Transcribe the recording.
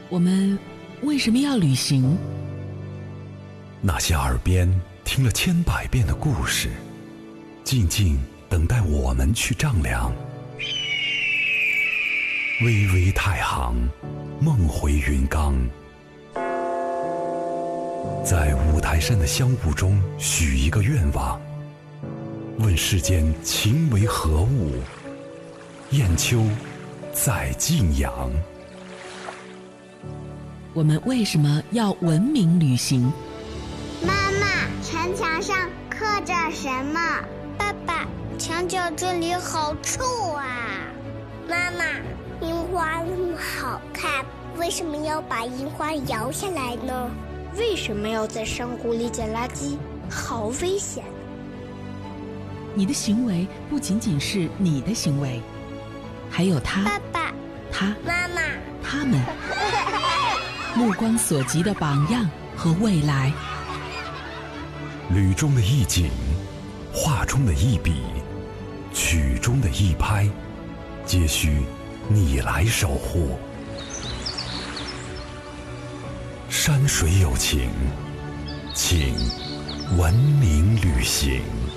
我们为什么要旅行？ 那些耳边听了千百遍的故事，静静等待我们去丈量。巍巍太行，梦回云冈，在五台山的香雾中许一个愿望，问世间情为何物，雁丘在晋阳。 我们为什么要文明旅行？ 妈妈，城墙上刻着什么？ 爸爸，墙角这里好臭啊！ 妈妈，樱花那么好看，为什么要把樱花摇下来呢？ 为什么要在山谷里捡垃圾？好危险！ 你的行为不仅仅是你的行为，还有他、 爸爸、 他、 妈妈、 他们目光所及的榜样和未来。 旅中的一景，画中的一笔，曲中的一拍，皆需你来守护。山水有情，请文明旅行。